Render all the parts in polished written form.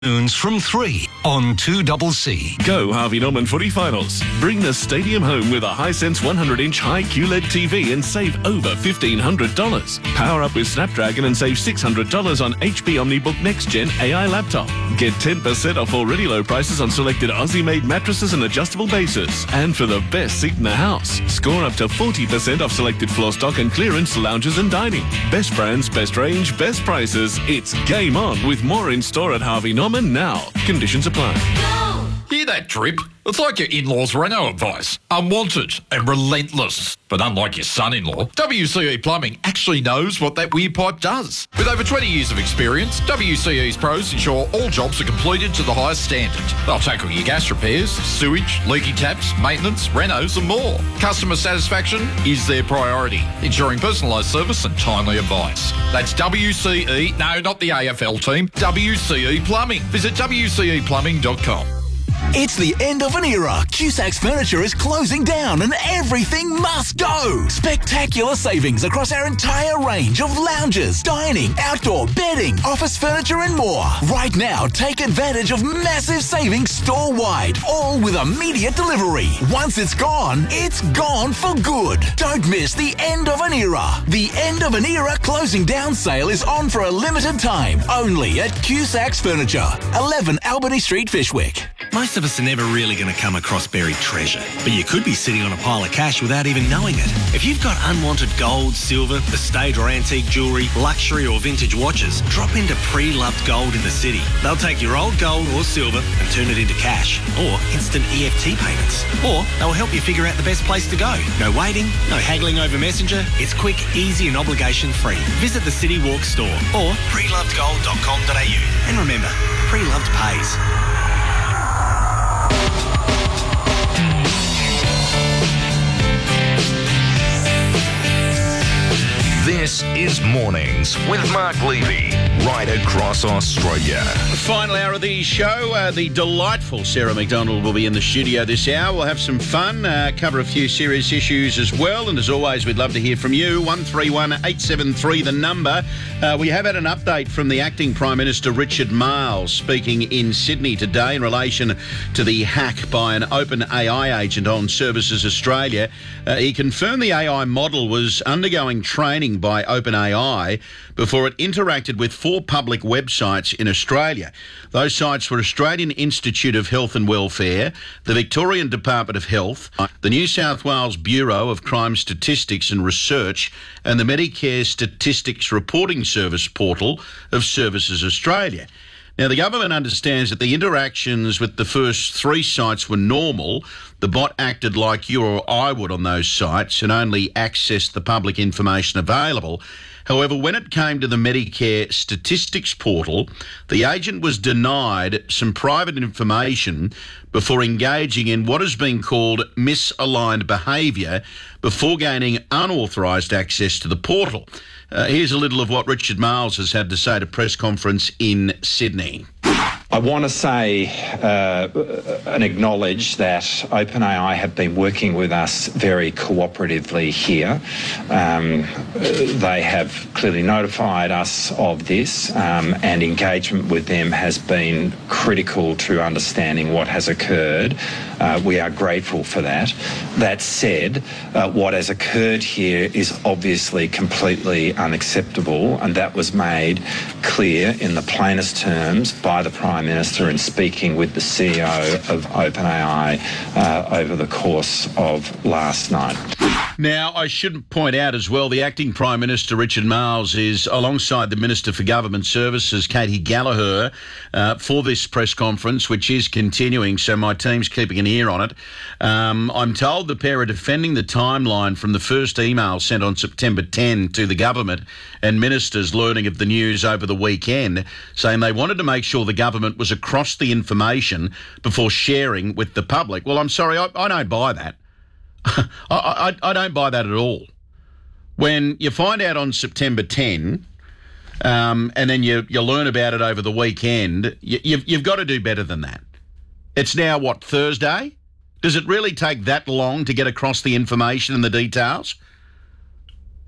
Noons from 3 on 2CC. Go Harvey Norman Footy Finals. Bring the stadium home with a Hisense 100-inch high QLED TV and save over $1,500. Power up with Snapdragon and save $600 on HP OmniBook Next Gen AI laptop. Get 10% off already low prices on selected Aussie-made mattresses and adjustable bases. And for the best seat in the house, score up to 40% off selected floor stock and clearance lounges and dining. Best brands, best range, best prices. It's game on with more in store at Harvey Norman now. Conditions apply. Hear that drip? It's like your in-laws' Renault advice. Unwanted and relentless. But unlike your son-in-law, WCE Plumbing actually knows what that weird pipe does. With over 20 years of experience, WCE's pros ensure all jobs are completed to the highest standard. They'll tackle your gas repairs, sewage, leaky taps, maintenance, renos and more. Customer satisfaction is their priority, ensuring personalised service and timely advice. That's WCE, no, not the AFL team, WCE Plumbing. Visit WCEplumbing.com. It's the end of an era. Cusac's Furniture is closing down and everything must go. Spectacular savings across our entire range of lounges, dining, outdoor, bedding, office furniture and more. Right now, take advantage of massive savings store-wide, all with immediate delivery. Once it's gone for good. Don't miss the end of an era. The end of an era closing down sale is on for a limited time, only at Cusac's Furniture, 11 Albany Street, Fishwick. Most of us are never really going to come across buried treasure, but you could be sitting on a pile of cash without even knowing it. If you've got unwanted gold, silver, estate or antique jewellery, luxury or vintage watches, drop into Pre-Loved Gold in the city. They'll take your old gold or silver and turn it into cash or instant EFT payments. Or they'll help you figure out the best place to go. No waiting, no haggling over Messenger. It's quick, easy and obligation free. Visit the City Walk store or prelovedgold.com.au. And remember, Pre-Loved pays. This is Mornings with Mark Levy, right across Australia. Final hour of the show. The delightful Sarah McDonald will be in the studio this hour. We'll have some fun, cover a few serious issues as well. And as always, we'd love to hear from you. 131873, the number. We have had an update from the Acting Prime Minister, Richard Marles, speaking in Sydney today in relation to the hack by an OpenAI agent on Services Australia. He confirmed the AI model was undergoing training by OpenAI before it interacted with 4 public websites in Australia. Those sites were Australian Institute of Health and Welfare, the Victorian Department of Health, the New South Wales Bureau of Crime Statistics and Research, and the Medicare Statistics Reporting Service portal of Services Australia. Now, the government understands that the interactions with the first 3 sites were normal. The bot acted like you or I would on those sites and only accessed the public information available. However, when it came to the Medicare Statistics portal, the agent was denied some private information before engaging in what has been called misaligned behaviour before gaining unauthorised access to the portal. Here's a little of what Richard Marles has had to say at a press conference in Sydney. I want to say and acknowledge that OpenAI have been working with us very cooperatively here. They have clearly notified us of this, and engagement with them has been critical to understanding what has occurred. We are grateful for that. That said, what has occurred here is obviously completely unacceptable, and that was made clear in the plainest terms by the Prime Minister in speaking with the CEO of OpenAI over the course of last night. Now, I should point out as well, the Acting Prime Minister, Richard Marles, is alongside the Minister for Government Services, Katie Gallagher, for this press conference, which is continuing, so my team's keeping an ear on it. I'm told the pair are defending the timeline from the first email sent on September 10 to the government and ministers learning of the news over the weekend, saying they wanted to make sure the government was across the information before sharing with the public. Well, I'm sorry, I don't buy that. I don't buy that at all. When you find out on September 10 and then you learn about it over the weekend, you've got to do better than that. It's now, what, Thursday? Does it really take that long to get across the information and the details?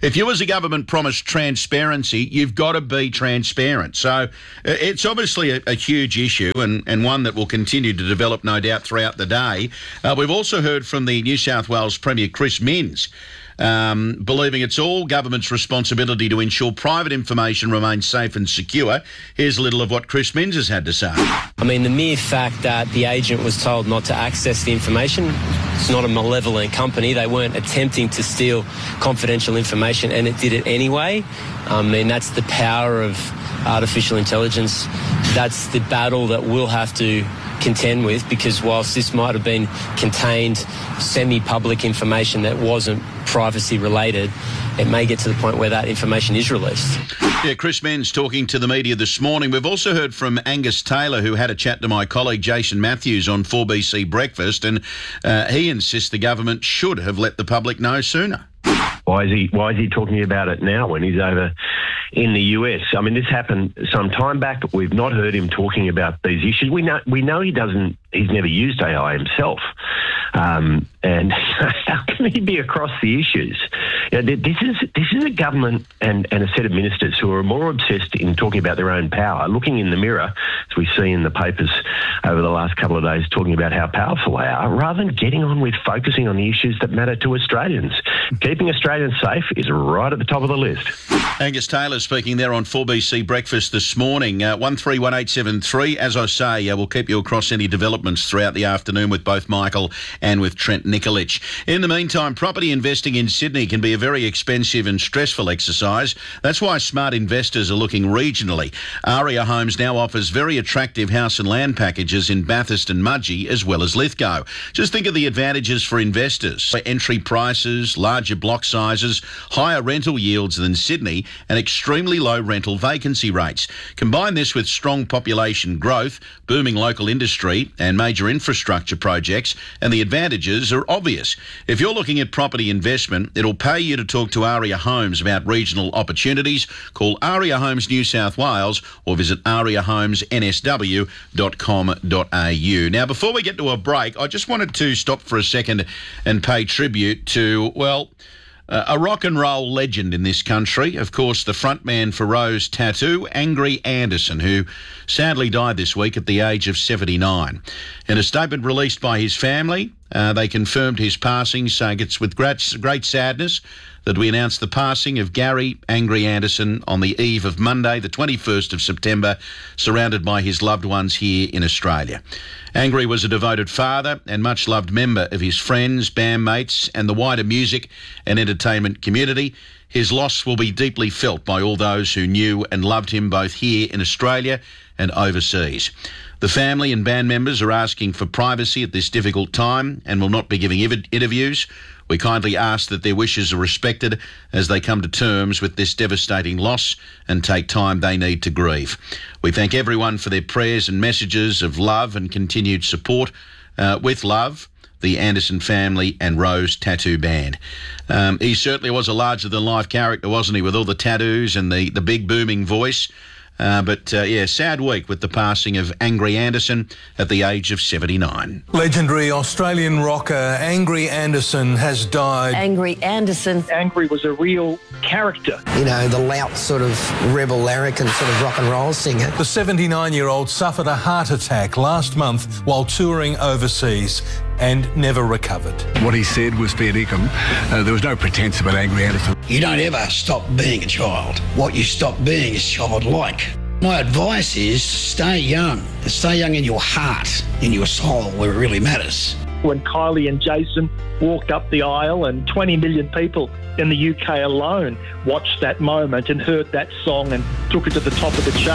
If you as a government promise transparency, you've got to be transparent. So it's obviously a huge issue and one that will continue to develop, no doubt, throughout the day. We've also heard from the New South Wales Premier, Chris Minns, believing it's all government's responsibility to ensure private information remains safe and secure. Here's a little of what Chris Minns has had to say. I mean, the mere fact that the agent was told not to access the information, it's not a malevolent company. They weren't attempting to steal confidential information, and it did it anyway. I mean, that's the power of artificial intelligence. That's the battle that we'll have to contend with, because whilst this might have been contained semi-public information that wasn't privacy related, it may get to the point where that information is released. Yeah, Chris Minns talking to the media this morning. We've also heard from Angus Taylor, who had a chat to my colleague Jason Matthews on 4BC Breakfast, and he insists the government should have let the public know sooner. Why is he talking about it now when he's over in the US? I mean, this happened some time back, but we've not heard him talking about these issues. We know he's never used AI himself. And how can he be across the issues? You know, this is a government and a set of ministers who are more obsessed in talking about their own power, looking in the mirror, as we see in the papers over the last couple of days, talking about how powerful they are, rather than getting on with focusing on the issues that matter to Australians. Keeping Australians safe is right at the top of the list. Angus Taylor speaking there on 4BC Breakfast this morning. 131873. As I say, we'll keep you across any developments throughout the afternoon with both Michael and with Trent Nikolic. In the meantime, property investing in Sydney can be a very expensive and stressful exercise. That's why smart investors are looking regionally. Aria Homes now offers very attractive house and land packages in Bathurst and Mudgee, as well as Lithgow. Just think of the advantages for investors. Entry prices, larger block sizes, higher rental yields than Sydney, and extremely low rental vacancy rates. Combine this with strong population growth, booming local industry and major infrastructure projects, and the advantages are obvious. If you're looking at property investment, it'll pay you to talk to Aria Homes about regional opportunities. Call Aria Homes New South Wales or visit ariahomesnsw.com.au. Now, before we get to a break, I just wanted to stop for a second and pay tribute to, well, a rock and roll legend in this country. Of course, the frontman for Rose Tattoo, Angry Anderson, who sadly died this week at the age of 79. In a statement released by his family, they confirmed his passing, saying it's with great sadness that we announce the passing of Gary Angry Anderson on the eve of Monday, the 21st of September, surrounded by his loved ones here in Australia. Angry was a devoted father and much-loved member of his friends, bandmates and the wider music and entertainment community. His loss will be deeply felt by all those who knew and loved him both here in Australia and overseas. The family and band members are asking for privacy at this difficult time and will not be giving interviews. We kindly ask that their wishes are respected as they come to terms with this devastating loss and take time they need to grieve. We thank everyone for their prayers and messages of love and continued support. With love, the Anderson family and Rose Tattoo Band. He certainly was a larger-than-life character, wasn't he, with all the tattoos and the big booming voice. But sad week with the passing of Angry Anderson at the age of 79. Legendary Australian rocker Angry Anderson has died. Angry Anderson. Angry was a real character. You know, the loud sort of rebel larrikin sort of rock and roll singer. The 79-year-old suffered a heart attack last month while touring overseas and never recovered. What he said was fair dinkum. There was no pretense about Angry Anderson. You don't ever stop being a child. What you stop being is childlike. My advice is stay young. Stay young in your heart, in your soul, where it really matters. When Kylie and Jason walked up the aisle and 20 million people in the UK alone watched that moment and heard that song and took it to the top of the chart.